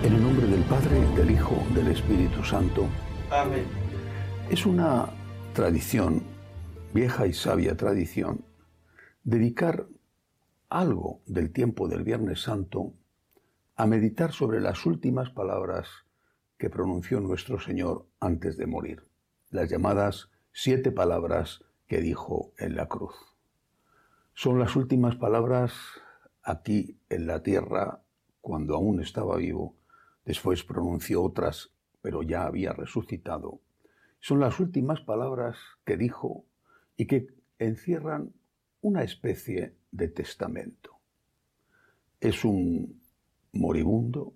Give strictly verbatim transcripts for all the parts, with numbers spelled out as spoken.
En el nombre del Padre, del Hijo, del Espíritu Santo. Amén. Es una tradición, vieja y sabia tradición, dedicar algo del tiempo del Viernes Santo a meditar sobre las últimas palabras que pronunció nuestro Señor antes de morir, las llamadas siete palabras que dijo en la cruz. Son las últimas palabras aquí en la tierra cuando aún estaba vivo. Después pronunció otras, pero ya había resucitado. Son las últimas palabras que dijo y que encierran una especie de testamento. Es un moribundo.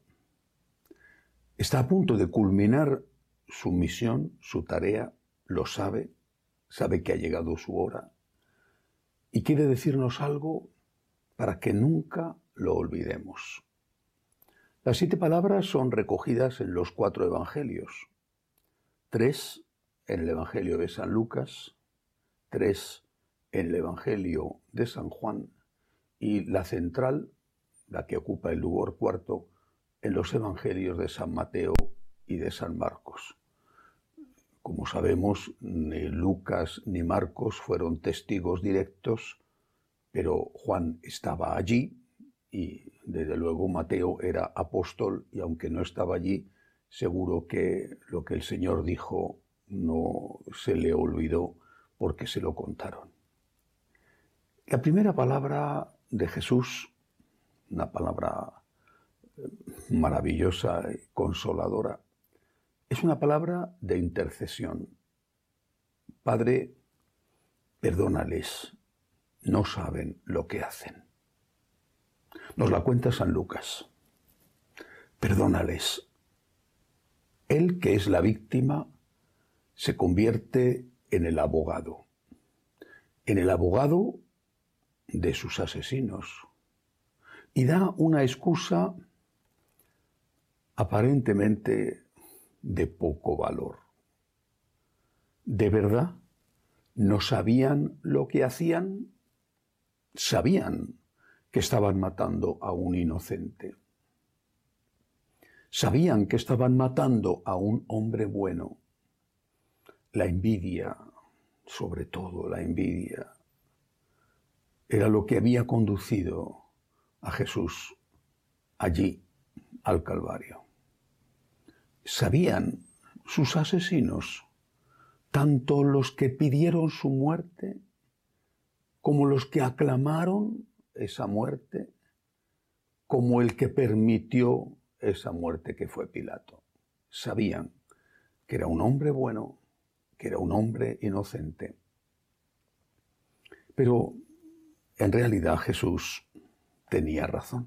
Está a punto de culminar su misión, su tarea, lo sabe, sabe que ha llegado su hora y quiere decirnos algo para que nunca lo olvidemos. Las siete palabras son recogidas en los cuatro evangelios. Tres en el Evangelio de San Lucas, tres en el Evangelio de San Juan y la central, la que ocupa el lugar cuarto, en los Evangelios de San Mateo y de San Marcos. Como sabemos, ni Lucas ni Marcos fueron testigos directos, pero Juan estaba allí y desde luego Mateo era apóstol y aunque no estaba allí, seguro que lo que el Señor dijo no se le olvidó porque se lo contaron. La primera palabra de Jesús, una palabra maravillosa y consoladora, es una palabra de intercesión. Padre, perdónales, no saben lo que hacen. Nos la cuenta San Lucas. Perdónales. Él, que es la víctima, se convierte en el abogado. En el abogado de sus asesinos. Y da una excusa aparentemente de poco valor. ¿De verdad no sabían lo que hacían? Sabían que estaban matando a un inocente. Sabían que estaban matando a un hombre bueno. La envidia, sobre todo la envidia, era lo que había conducido a Jesús allí, al Calvario. Sabían sus asesinos, tanto los que pidieron su muerte, como los que aclamaron esa muerte, como el que permitió esa muerte que fue Pilato. Sabían que era un hombre bueno, que era un hombre inocente. Pero en realidad Jesús tenía razón.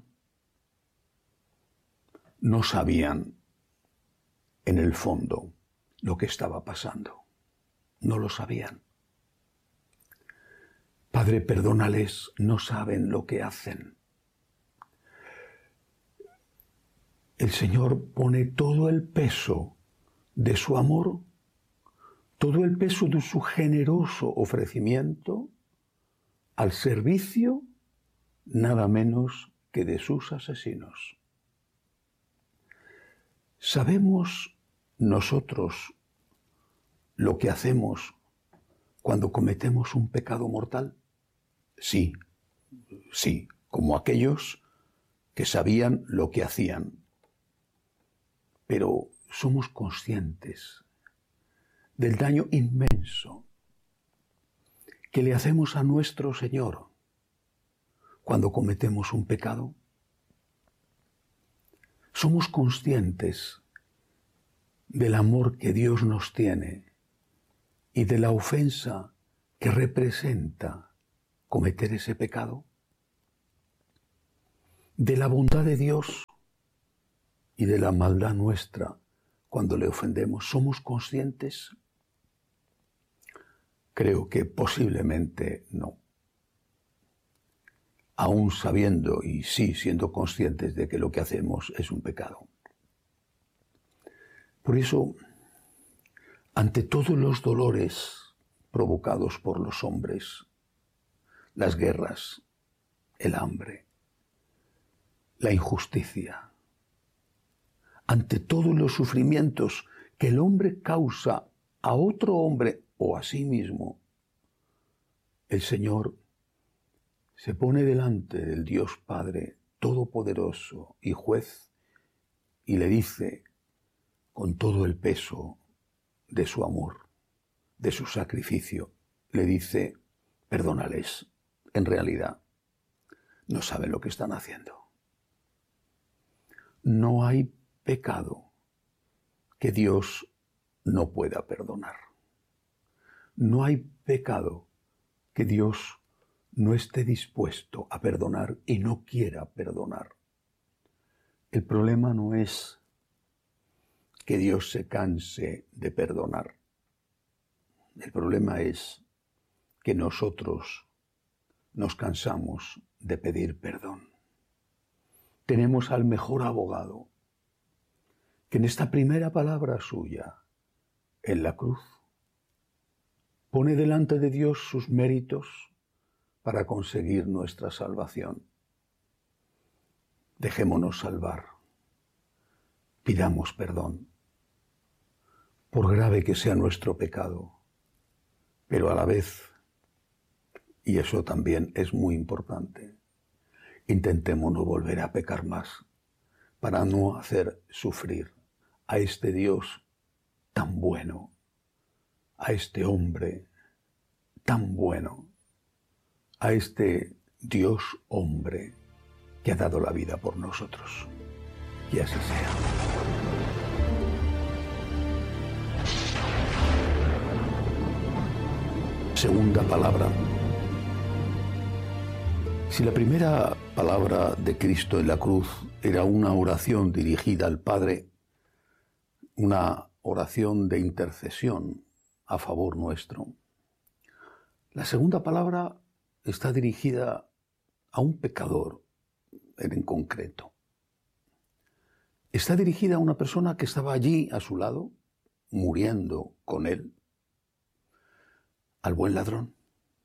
No sabían en el fondo lo que estaba pasando. No lo sabían. Padre, perdónales, no saben lo que hacen. El Señor pone todo el peso de su amor, todo el peso de su generoso ofrecimiento al servicio nada menos que de sus asesinos. ¿Sabemos nosotros lo que hacemos cuando cometemos un pecado mortal? Sí, sí, como aquellos que sabían lo que hacían. Pero somos conscientes del daño inmenso que le hacemos a nuestro Señor cuando cometemos un pecado. Somos conscientes del amor que Dios nos tiene y de la ofensa que representa cometer ese pecado, de la bondad de Dios y de la maldad nuestra cuando le ofendemos. ¿Somos conscientes? Creo que posiblemente no. Aún sabiendo y sí siendo conscientes de que lo que hacemos es un pecado. Por eso, ante todos los dolores provocados por los hombres, las guerras, el hambre, la injusticia, ante todos los sufrimientos que el hombre causa a otro hombre o a sí mismo, el Señor se pone delante del Dios Padre Todopoderoso y Juez y le dice, con todo el peso de su amor, de su sacrificio, le dice, perdónales. En realidad, no saben lo que están haciendo. No hay pecado que Dios no pueda perdonar. No hay pecado que Dios no esté dispuesto a perdonar y no quiera perdonar. El problema no es que Dios se canse de perdonar. El problema es que nosotros nos cansamos de pedir perdón. Tenemos al mejor abogado, que en esta primera palabra suya, en la cruz, pone delante de Dios sus méritos para conseguir nuestra salvación. Dejémonos salvar. Pidamos perdón, por grave que sea nuestro pecado, pero a la vez, y eso también es muy importante, intentemos no volver a pecar más para no hacer sufrir a este Dios tan bueno, a este hombre tan bueno, a este Dios hombre que ha dado la vida por nosotros. Y así sea. Segunda palabra. Si la primera palabra de Cristo en la cruz era una oración dirigida al Padre, una oración de intercesión a favor nuestro, la segunda palabra está dirigida a un pecador en concreto. Está dirigida a una persona que estaba allí a su lado, muriendo con él, al buen ladrón.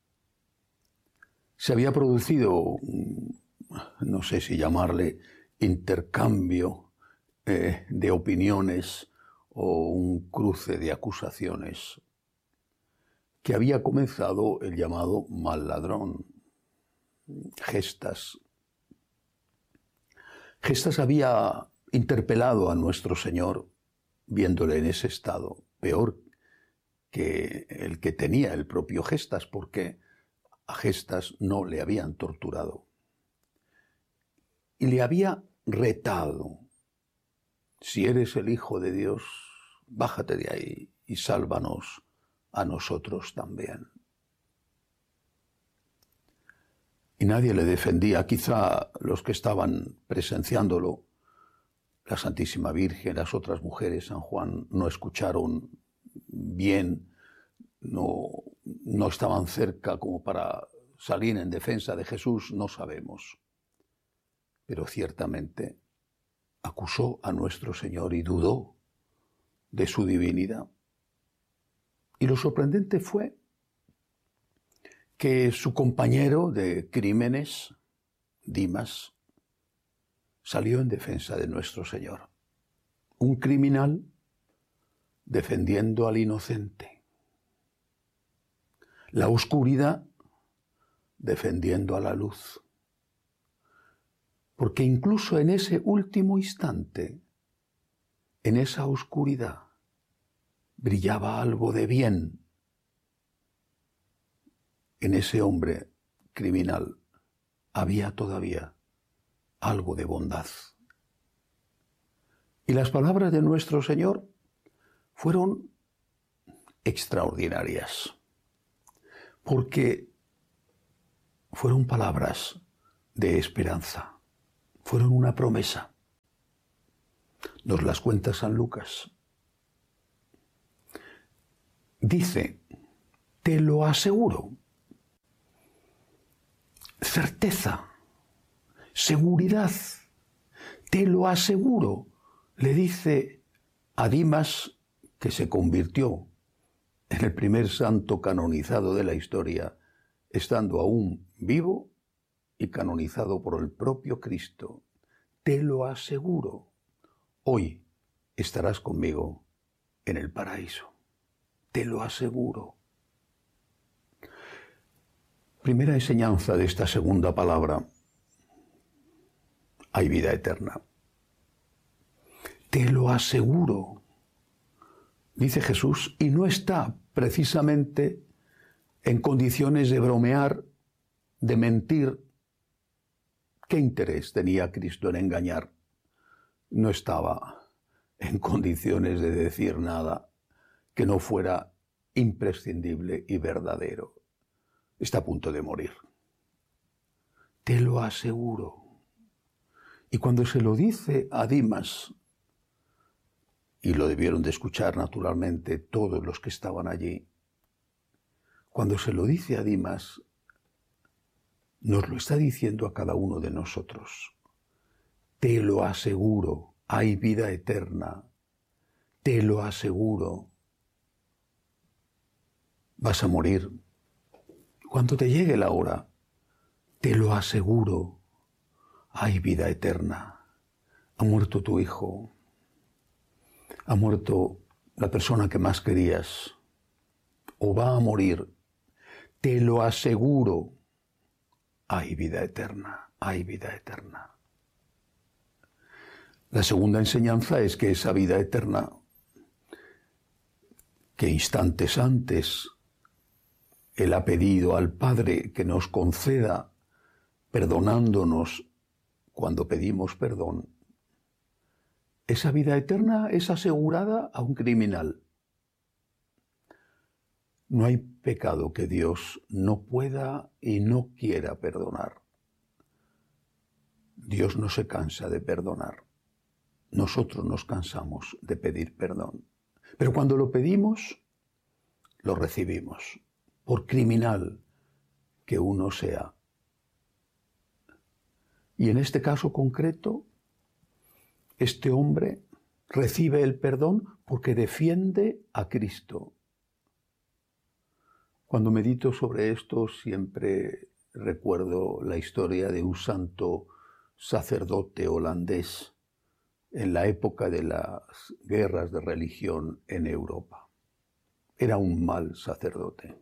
Se había producido, no sé si llamarle intercambio eh, de opiniones o un cruce de acusaciones, que había comenzado el llamado mal ladrón, Gestas. Gestas había interpelado a nuestro Señor, viéndole en ese estado, peor que el que tenía el propio Gestas, porque a Gestas no le habían torturado. Y le había retado, si eres el Hijo de Dios, bájate de ahí y sálvanos a nosotros también. Y nadie le defendía, quizá los que estaban presenciándolo, la Santísima Virgen, las otras mujeres, San Juan, no escucharon bien, no, no estaban cerca como para salir en defensa de Jesús, no sabemos. Pero ciertamente acusó a nuestro Señor y dudó de su divinidad. Y lo sorprendente fue que su compañero de crímenes, Dimas, salió en defensa de nuestro Señor. Un criminal defendiendo al inocente. La oscuridad defendiendo a la luz. Porque incluso en ese último instante, en esa oscuridad, brillaba algo de bien. En ese hombre criminal había todavía algo de bondad. Y las palabras de nuestro Señor fueron extraordinarias, porque fueron palabras de esperanza, fueron una promesa. Nos las cuenta San Lucas. Dice, te lo aseguro, certeza, seguridad, te lo aseguro, le dice a Dimas, que se convirtió en el primer santo canonizado de la historia, estando aún vivo y canonizado por el propio Cristo. Te lo aseguro, hoy estarás conmigo en el paraíso. Te lo aseguro. Primera enseñanza de esta segunda palabra. Hay vida eterna. Te lo aseguro, dice Jesús, y no está precisamente en condiciones de bromear, de mentir. ¿Qué interés tenía Cristo en engañar? No estaba en condiciones de decir nada que no fuera imprescindible y verdadero. Está a punto de morir. Te lo aseguro. Y cuando se lo dice a Dimas, y lo debieron de escuchar naturalmente todos los que estaban allí, cuando se lo dice a Dimas, nos lo está diciendo a cada uno de nosotros. Te lo aseguro, hay vida eterna. Te lo aseguro. Vas a morir. Cuando te llegue la hora, te lo aseguro, hay vida eterna. Ha muerto tu hijo. Ha muerto la persona que más querías. O va a morir. Te lo aseguro. Hay vida eterna. Hay vida eterna. La segunda enseñanza es que esa vida eterna, que instantes antes Él ha pedido al Padre que nos conceda, perdonándonos cuando pedimos perdón, esa vida eterna es asegurada a un criminal. No hay pecado que Dios no pueda y no quiera perdonar. Dios no se cansa de perdonar. Nosotros nos cansamos de pedir perdón. Pero cuando lo pedimos, lo recibimos, por criminal que uno sea. Y en este caso concreto, este hombre recibe el perdón porque defiende a Cristo. Cuando medito sobre esto, siempre recuerdo la historia de un santo sacerdote holandés en la época de las guerras de religión en Europa. Era un mal sacerdote.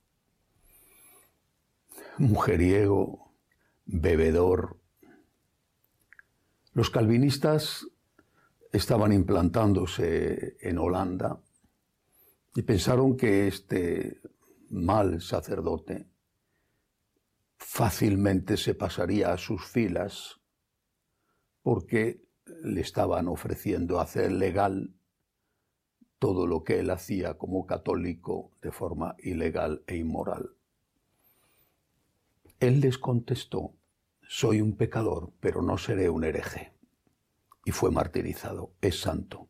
Mujeriego, bebedor. Los calvinistas estaban implantándose en Holanda y pensaron que este mal sacerdote fácilmente se pasaría a sus filas porque le estaban ofreciendo hacer legal todo lo que él hacía como católico de forma ilegal e inmoral. Él les contestó: soy un pecador, pero no seré un hereje. Y fue martirizado. Es santo.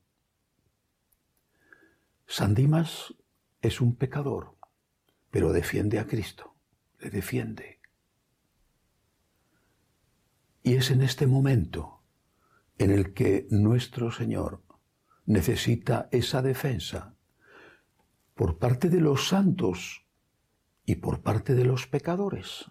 San Dimas es un pecador, pero defiende a Cristo. Le defiende. Y es en este momento en el que nuestro Señor necesita esa defensa por parte de los santos y por parte de los pecadores.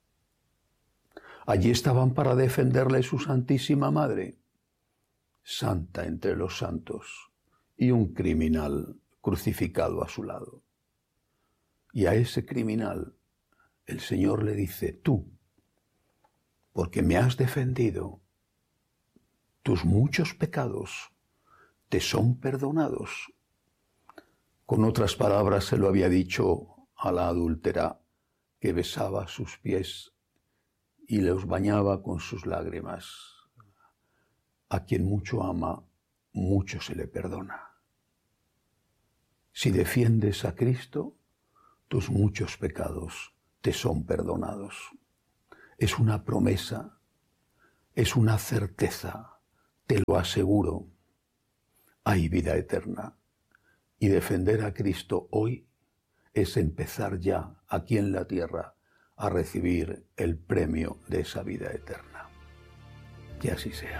Allí estaban para defenderle su Santísima Madre, santa entre los santos, y un criminal crucificado a su lado. Y a ese criminal el Señor le dice: tú, porque me has defendido, tus muchos pecados te son perdonados. Con otras palabras se lo había dicho a la adúltera que besaba sus pies y los bañaba con sus lágrimas. A quien mucho ama, mucho se le perdona. Si defiendes a Cristo, tus muchos pecados te son perdonados. Es una promesa, es una certeza, te lo aseguro. Hay vida eterna. Y defender a Cristo hoy es empezar ya aquí en la tierra a recibir el premio de esa vida eterna. Que así sea.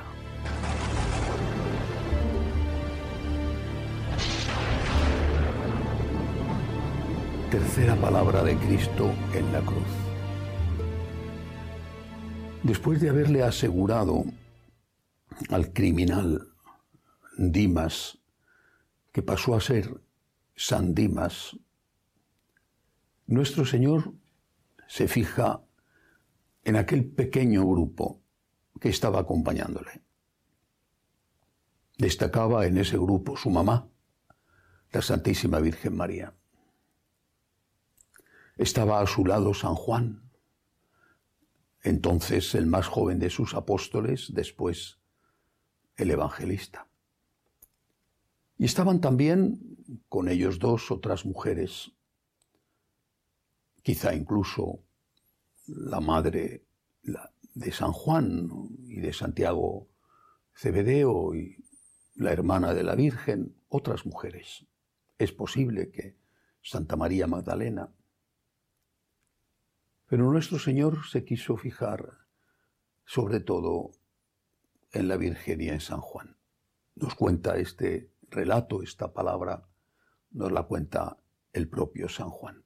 Tercera palabra de Cristo en la cruz. Después de haberle asegurado al criminal Dimas, que pasó a ser San Dimas, nuestro Señor se fija en aquel pequeño grupo que estaba acompañándole. Destacaba en ese grupo su mamá, la Santísima Virgen María. Estaba a su lado San Juan, entonces el más joven de sus apóstoles, después el evangelista. Y estaban también con ellos dos otras mujeres, quizá incluso la madre de San Juan y de Santiago Cebedeo y la hermana de la Virgen, otras mujeres. Es posible que Santa María Magdalena. Pero nuestro Señor se quiso fijar sobre todo en la Virgen y en San Juan. Nos cuenta este relato, esta palabra, nos la cuenta el propio San Juan.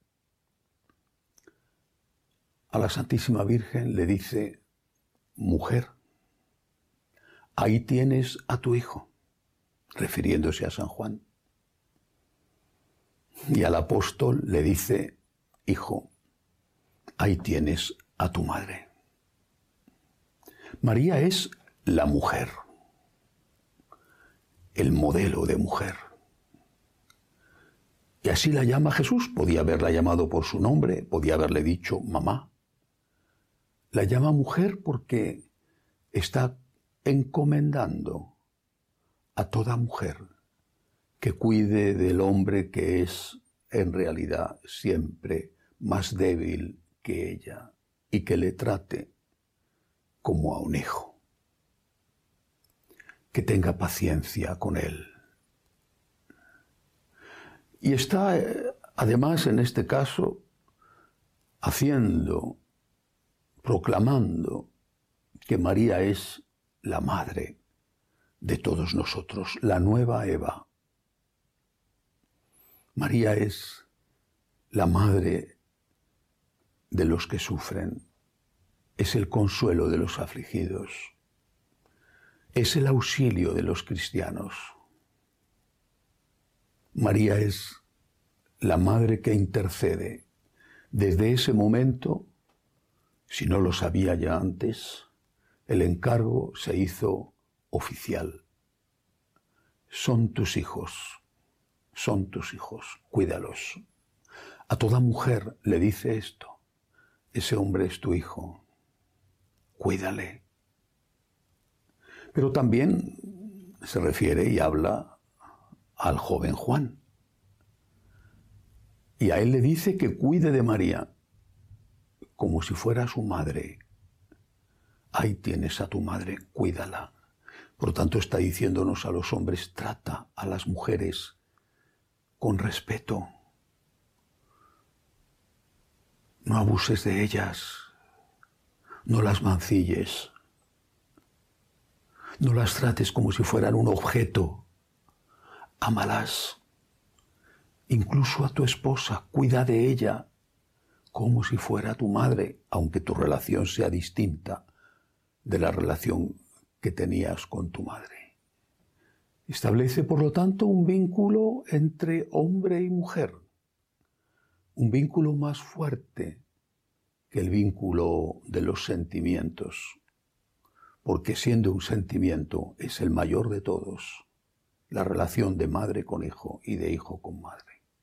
A la Santísima Virgen le dice: mujer, ahí tienes a tu hijo, refiriéndose a San Juan. Y al apóstol le dice: hijo, ahí tienes a tu madre. María es la mujer, el modelo de mujer. Y así la llama Jesús. Podía haberla llamado por su nombre, podía haberle dicho mamá. La llama mujer porque está encomendando a toda mujer que cuide del hombre que es en realidad siempre más débil que ella y que le trate como a un hijo, que tenga paciencia con él. Y está además en este caso haciendo, proclamando que María es la madre de todos nosotros, la nueva Eva. María es la madre de los que sufren, es el consuelo de los afligidos, es el auxilio de los cristianos. María es la madre que intercede. Desde ese momento, si no lo sabía ya antes, el encargo se hizo oficial. Son tus hijos, son tus hijos, cuídalos. A toda mujer le dice esto: ese hombre es tu hijo, cuídale. Pero también se refiere y habla al joven Juan. Y a él le dice que cuide de María como si fuera su madre. Ahí tienes a tu madre, cuídala. Por lo tanto, está diciéndonos a los hombres: trata a las mujeres con respeto. No abuses de ellas, no las mancilles, no las trates como si fueran un objeto. Ámalas. Incluso a tu esposa, cuida de ella como si fuera tu madre, aunque tu relación sea distinta de la relación que tenías con tu madre. Establece, por lo tanto, un vínculo entre hombre y mujer, un vínculo más fuerte que el vínculo de los sentimientos, porque siendo un sentimiento es el mayor de todos, la relación de madre con hijo y de hijo con madre.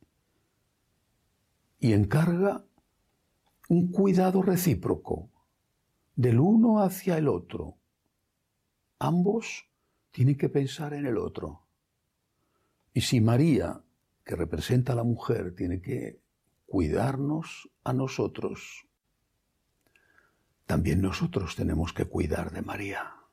Y encarga un cuidado recíproco del uno hacia el otro. Ambos tienen que pensar en el otro. Y si María, que representa a la mujer, tiene que cuidarnos a nosotros, también nosotros tenemos que cuidar de María.